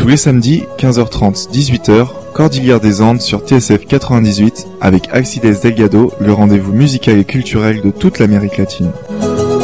Tous les samedis, 15h30, 18h, Cordillère des Andes sur TSF 98 avec Alcides Delgado, le rendez-vous musical et culturel de toute l'Amérique latine.